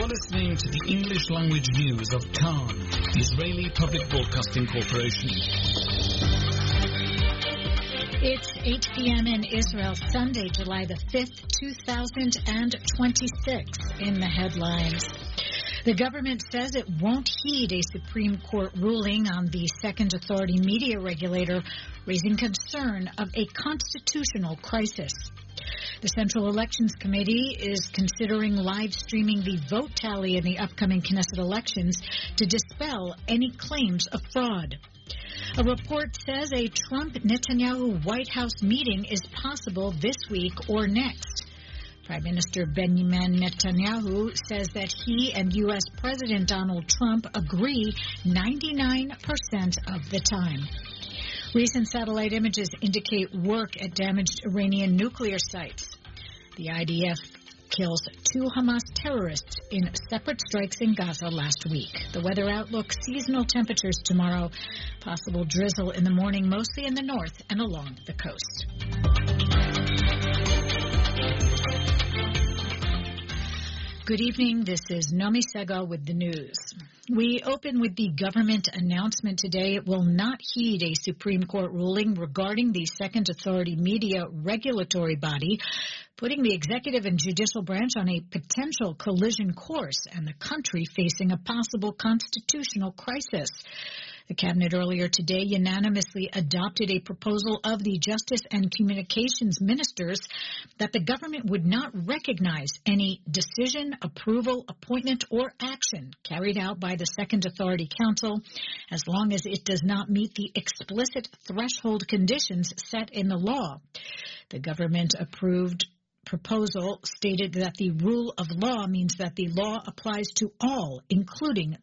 You're listening to the English language news of Khan, the Israeli Public Broadcasting Corporation. It's 8 p.m. in Israel, Sunday, July the 5th, 2026. In the headlines, the government says it won't heed a Supreme Court ruling on the second authority media regulator, raising concern of a constitutional crisis. The Central Elections Committee is considering live streaming the vote tally in the upcoming Knesset elections to dispel any claims of fraud. A report says a Trump-Netanyahu White House meeting is possible this week or next. Prime Minister Benjamin Netanyahu says that he and U.S. President Donald Trump agree 99% of the time. Recent satellite images indicate work at damaged Iranian nuclear sites. The IDF kills 2 Hamas terrorists in separate strikes in Gaza last week. The weather outlook: seasonal temperatures tomorrow. Possible drizzle in the morning, mostly in the north and along the coast. Good evening. This is Nomi Segal with the news. We open with the government announcement today. It will not heed a Supreme Court ruling regarding the second authority media regulatory body, putting the executive and judicial branch on a potential collision course and the country facing a possible constitutional crisis. The cabinet earlier today unanimously adopted a proposal of the Justice and Communications ministers that the government would not recognize any decision, approval, appointment, or action carried out by the Second Authority Council as long as it does not meet the explicit threshold conditions set in the law. The government-approved proposal stated that the rule of law means that the law applies to all, including